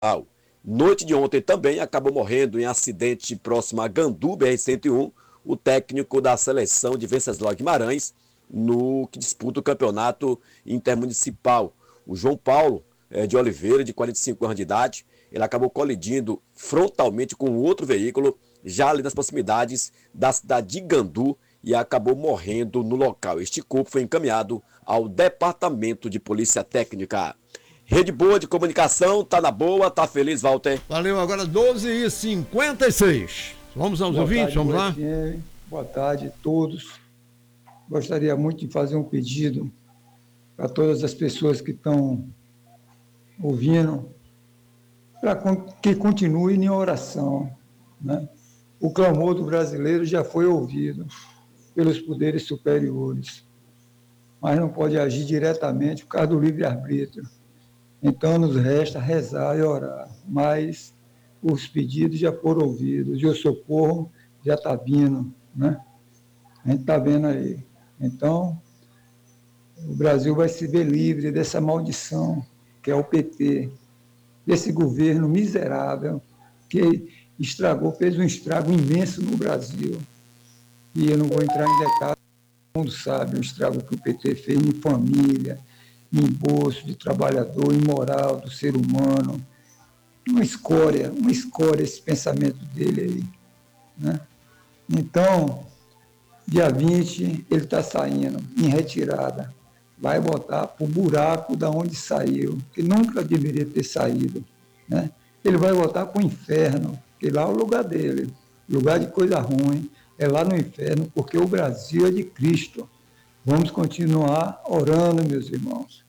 Noite de ontem também acabou morrendo em acidente próximo a Gandu, BR-101, o técnico da seleção de Venceslau Guimarães, no que disputa o campeonato intermunicipal. O João Paulo de Oliveira, de 45 anos de idade, ele acabou colidindo frontalmente com outro veículo, já ali nas proximidades da cidade de Gandu, e acabou morrendo no local. Este corpo foi encaminhado ao Departamento de Polícia Técnica. Rede boa de comunicação, tá na boa, tá feliz, Walter? Valeu, agora 12h56. Vamos aos ouvintes, vamos lá? Boa tarde a todos. Gostaria muito de fazer um pedido para todas as pessoas que estão ouvindo, para que continuem em oração, né? O clamor do brasileiro já foi ouvido pelos poderes superiores, mas não pode agir diretamente por causa do livre-arbítrio. Então, nos resta rezar e orar, mas os pedidos já foram ouvidos e o socorro já está vindo, né? A gente está vendo aí. Então, o Brasil vai se ver livre dessa maldição, que é o PT, desse governo miserável que fez um estrago imenso no Brasil. E eu não vou entrar em detalhes, todo mundo sabe o estrago que o PT fez em família, em bolso de trabalhador, em moral do ser humano. Uma escória esse pensamento dele aí, né? Então, dia 20, ele está saindo em retirada. Vai voltar para o buraco da onde saiu, que nunca deveria ter saído, né? Ele vai voltar para o inferno, que lá é o lugar dele. Lugar de coisa ruim é lá no inferno, porque o Brasil é de Cristo. Vamos continuar orando, meus irmãos.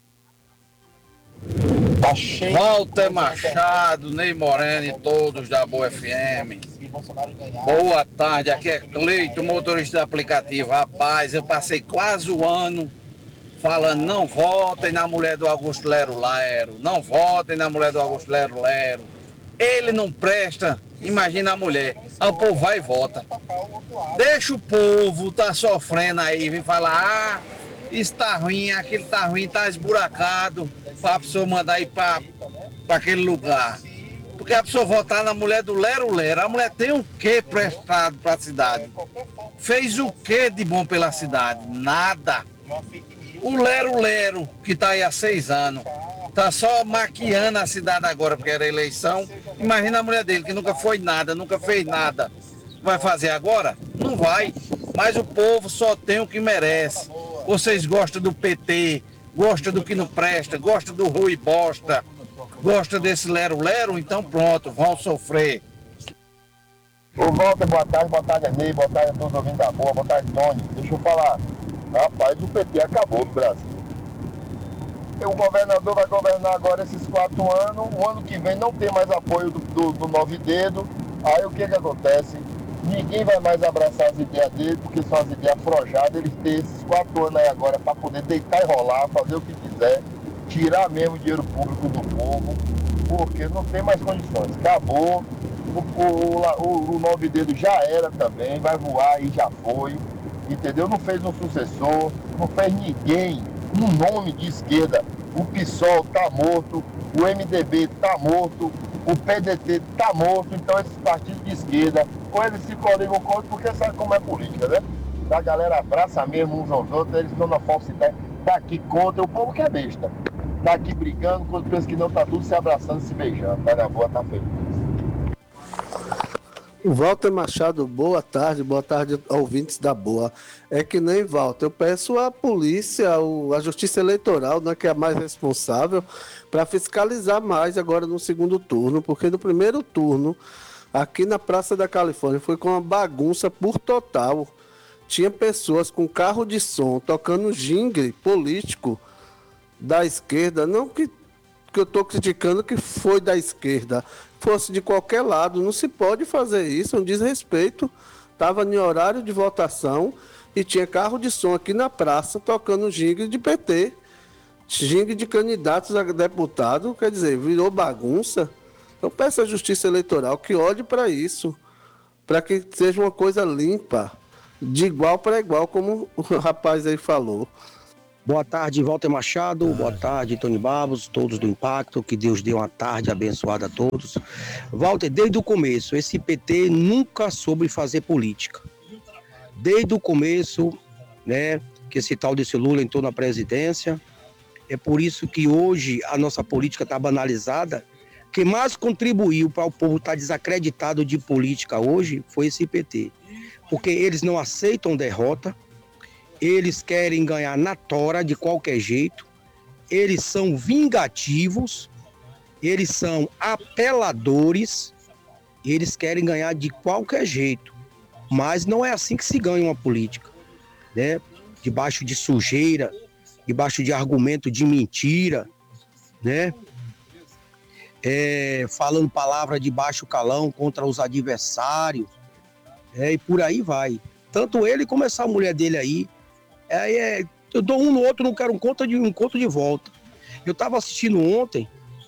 Walter Machado, Ney Moreno e todos da Boa FM. Boa tarde, aqui é Cleito, motorista de aplicativo. Rapaz, eu passei quase o ano falando: não votem na mulher do Augusto Lero Lero, não votem na mulher do Augusto Lero Lero. Ele não presta, imagina a mulher. Aí o povo vai e vota. Deixa o povo tá sofrendo aí, vem falar: isso tá ruim, aquilo tá ruim, tá esburacado, pra pessoa mandar ir pra aquele lugar. Porque a pessoa votar na mulher do Lero Lero, a mulher tem o que prestado pra cidade? Fez o que de bom pela cidade? Nada. O Lero Lero, que tá aí há 6 anos, tá só maquiando a cidade agora, porque era eleição. Imagina a mulher dele, que nunca foi nada, nunca fez nada. Vai fazer agora? Não vai. Mas o povo só tem o que merece. Vocês gostam do PT, gostam do que não presta, gostam do Rui Bosta, gostam desse Lero Lero, então pronto, vão sofrer. Ô Walter, boa tarde Ney, boa tarde a todos ouvindo da boa tarde Tony. Deixa eu falar, rapaz, o PT acabou no Brasil. O governador vai governar agora esses 4 anos, o ano que vem não tem mais apoio do Nove Dedo. Aí o que acontece? Ninguém vai mais abraçar as ideias dele, porque são as ideias afrojadas. Eles têm esses 4 anos aí agora para poder deitar e rolar, fazer o que quiser, tirar mesmo o dinheiro público do povo, porque não tem mais condições. Acabou, o Nove Dedo já era também, vai voar e já foi, entendeu? Não fez um sucessor, não fez ninguém, um nome de esquerda. O PSOL tá morto, o MDB tá morto, o PDT tá morto, então esses partidos de esquerda, ou eles se coligam contra, porque sabe como é política, né? A galera abraça mesmo uns aos outros, eles estão na falsidade, tá aqui contra, o povo que é besta. Tá aqui brigando, quando pensa que não, tá tudo se abraçando, se beijando, tá na boa, tá feliz. O Walter Machado, boa tarde ouvintes da boa. É que nem Walter, eu peço à polícia, a justiça eleitoral, né, que é a mais responsável, para fiscalizar mais agora no segundo turno, porque no primeiro turno, aqui na Praça da Califórnia, foi com uma bagunça por total. Tinha pessoas com carro de som tocando jingle político da esquerda, não que eu estou criticando que foi da esquerda, fosse de qualquer lado, não se pode fazer isso, é um desrespeito. Estava em horário de votação e tinha carro de som aqui na praça tocando jingle de PT, jingle de candidatos a deputado, quer dizer, virou bagunça. Eu peço à Justiça Eleitoral que olhe para isso, para que seja uma coisa limpa, de igual para igual, como o rapaz aí falou. Boa tarde, Walter Machado. Boa tarde, Tony Babos, todos do Impacto. Que Deus dê uma tarde abençoada a todos. Walter, desde o começo, esse PT nunca soube fazer política. Desde o começo, né, que esse tal desse Lula entrou na presidência. É por isso que hoje a nossa política está banalizada. Quem mais contribuiu para o povo estar desacreditado de política hoje foi esse PT. Porque eles não aceitam derrota, eles querem ganhar na tora de qualquer jeito, eles são vingativos, eles são apeladores, eles querem ganhar de qualquer jeito. Mas não é assim que se ganha uma política, né? Debaixo de sujeira, debaixo de argumento de mentira, né? Falando palavra de baixo calão contra os adversários, e por aí vai. Tanto ele como essa mulher dele aí, eu dou um no outro, não quero um conto de volta. Eu estava assistindo ontem,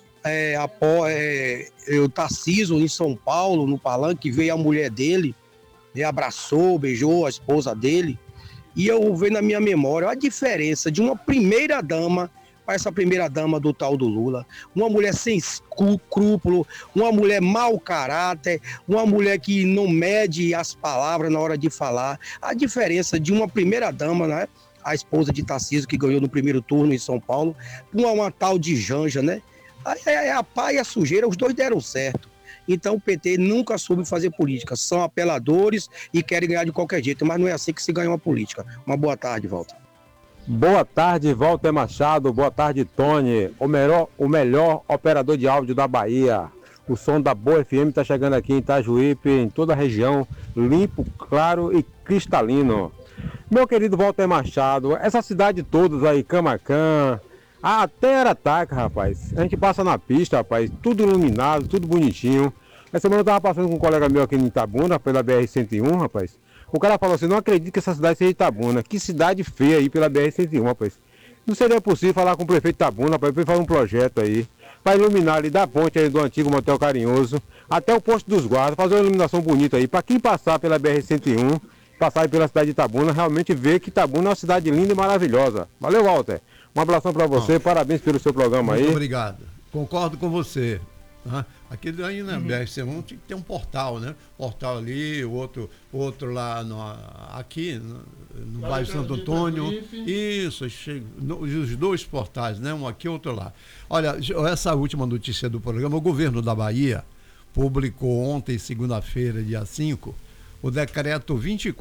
o Tarcísio em São Paulo, no Palanque, veio a mulher dele, abraçou, beijou a esposa dele, e eu vejo na minha memória a diferença de uma primeira dama para essa primeira dama do tal do Lula. Uma mulher sem escrúpulo, uma mulher mau caráter, uma mulher que não mede as palavras na hora de falar. A diferença de uma primeira dama, né? A esposa de Tarcísio, que ganhou no primeiro turno em São Paulo, uma tal de Janja, né? A pá e a sujeira, os dois deram certo. Então o PT nunca soube fazer política. São apeladores e querem ganhar de qualquer jeito, mas não é assim que se ganha uma política. Uma boa tarde, Walter. Boa tarde, Walter Machado. Boa tarde, Tony. O melhor operador de áudio da Bahia. O som da Boa FM está chegando aqui em Itajuípe, em toda a região, limpo, claro e cristalino. Meu querido Walter Machado, essa cidade toda aí, Camaquã, até Arataca, rapaz. A gente passa na pista, rapaz, tudo iluminado, tudo bonitinho. Essa semana eu tava passando com um colega meu aqui em Itabuna, pela BR-101, rapaz. O cara falou assim, não acredito que essa cidade seja Itabuna. Que cidade feia aí pela BR-101, rapaz. Não seria possível falar com o prefeito Itabuna, rapaz, para ele fazer um projeto aí, para iluminar ali da ponte aí do antigo Motel Carinhoso, até o posto dos guardas, fazer uma iluminação bonita aí, para quem passar pela BR-101, passar aí pela cidade de Itabuna, realmente ver que Itabuna é uma cidade linda e maravilhosa. Valeu, Walter. Um abração para você, parabens pelo seu programa aí. Muito obrigado. Concordo com você. Aqui aí na BR-101 tinha que ter um portal, né? Portal ali, outro lá aqui no bairro Santo Antônio. Isso, os dois portais, né? Um aqui, outro lá. Olha, essa última notícia do programa, o governo da Bahia publicou ontem, segunda-feira, dia 5, o decreto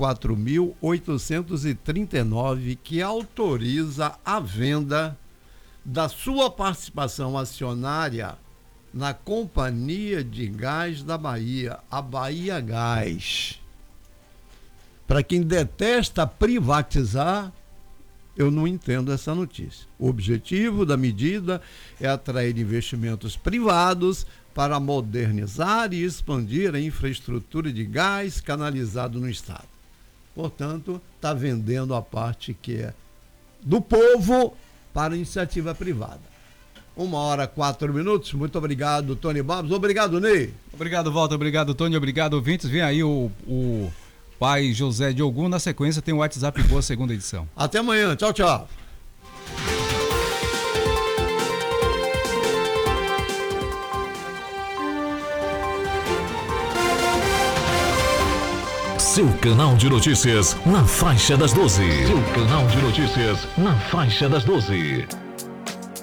24.839, que autoriza a venda da sua participação acionária na Companhia de Gás da Bahia, a Bahia Gás. Para quem detesta privatizar, eu não entendo essa notícia. O objetivo da medida é atrair investimentos privados para modernizar e expandir a infraestrutura de gás canalizado no estado. Portanto, está vendendo a parte que é do povo para iniciativa privada. 1h04. Muito obrigado, Tony Babos. Obrigado, Ney. Obrigado, Walter. Obrigado, Tony. Obrigado, ouvintes. Vem aí o pai José de Ogum. Na sequência tem o WhatsApp Boa, segunda edição. Até amanhã. Tchau, tchau. Seu canal de notícias na faixa das 12. Seu canal de notícias na faixa das 12.